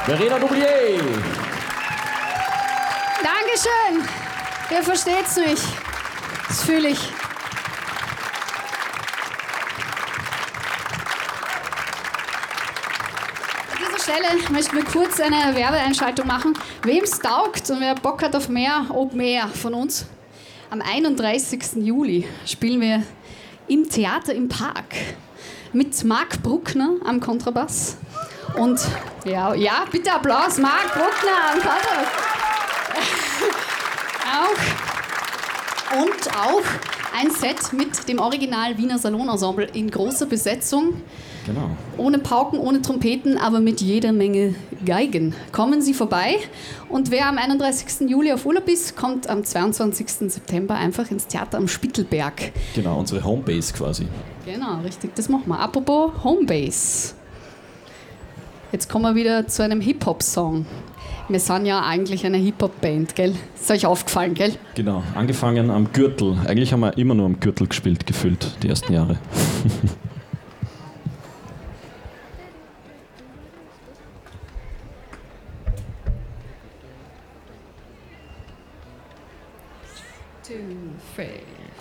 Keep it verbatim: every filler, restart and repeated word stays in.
Verena Doublier. Dankeschön. Ihr versteht's nicht. Das fühle ich. An dieser Stelle möchten wir kurz eine Werbeeinschaltung machen. Wem's taugt und wer Bock hat auf mehr Open Air von uns, am einunddreißigsten Juli spielen wir im Theater im Park mit Marc Bruckner am Kontrabass. Und ja, ja, bitte Applaus, Marc Bruckner am Kontrabass. auch. Und auch ein Set mit dem Original Wiener Salonensemble in großer Besetzung. Genau. Ohne Pauken, ohne Trompeten, aber mit jeder Menge Geigen. Kommen Sie vorbei und wer am einunddreißigsten Juli auf Urlaub ist, kommt am zweiundzwanzigsten September einfach ins Theater am Spittelberg. Genau, unsere Homebase quasi. Genau, richtig, das machen wir. Apropos Homebase. Jetzt kommen wir wieder zu einem Hip-Hop-Song. Wir sind ja eigentlich eine Hip-Hop-Band, gell? Ist euch aufgefallen, gell? Genau, angefangen am Gürtel. Eigentlich haben wir immer nur am Gürtel gespielt, gefühlt, die ersten Jahre. Two, three.